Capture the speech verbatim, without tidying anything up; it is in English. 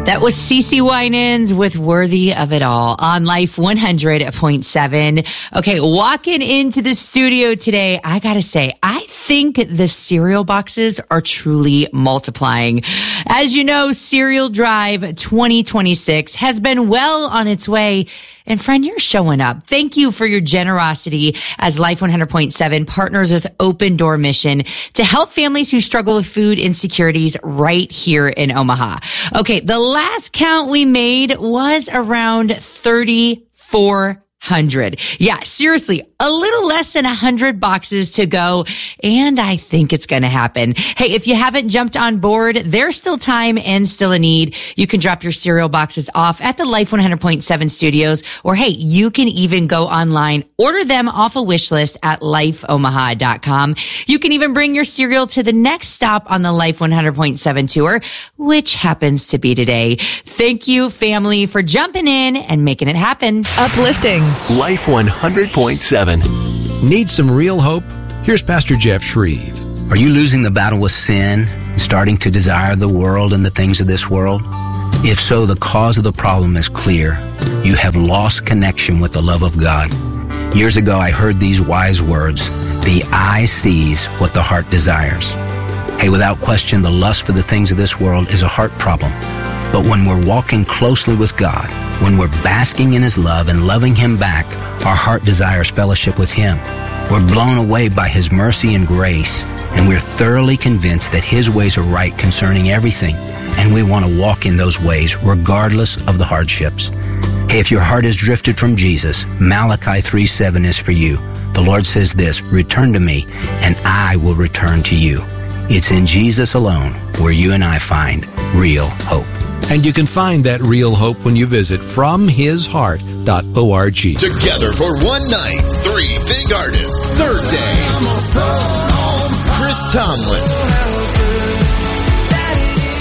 That was CeCe Winans with Worthy of It All on Life one hundred point seven. Okay, walking into the studio today, I gotta say, I think the cereal boxes are truly multiplying. As you know, Cereal Drive twenty twenty-six has been well on its way. And friend, you're showing up. Thank you for your generosity as Life one hundred point seven partners with Open Door Mission to help families who struggle with food insecurities right here in Omaha. Okay, the last count we made was around thirty-four hundred. Yeah, seriously, a little less than one hundred boxes to go, and I think it's going to happen. Hey, if you haven't jumped on board, there's still time and still a need. You can drop your cereal boxes off at the Life one hundred point seven studios, or hey, you can even go online, order them off a wish list at life omaha dot com. You can even bring your cereal to the next stop on the Life one hundred point seven tour, which happens to be today. Thank you, family, for jumping in and making it happen. Uplifting. Life one hundred point seven. Need some real hope? Here's Pastor Jeff Shreve. Are you losing the battle with sin and starting to desire the world and the things of this world? If so, the cause of the problem is clear. You have lost connection with the love of God. Years ago, I heard these wise words, "The eye sees what the heart desires." Hey, without question, the lust for the things of this world is a heart problem. But when we're walking closely with God, when we're basking in His love and loving Him back, our heart desires fellowship with Him. We're blown away by His mercy and grace, and we're thoroughly convinced that His ways are right concerning everything, and we want to walk in those ways regardless of the hardships. Hey, if your heart has drifted from Jesus, Malachi three seven is for you. The Lord says this, "Return to me, and I will return to you." It's in Jesus alone where you and I find real hope. And you can find that real hope when you visit from his heart dot org. Together for one night, three big artists. Third day, Chris Tomlin,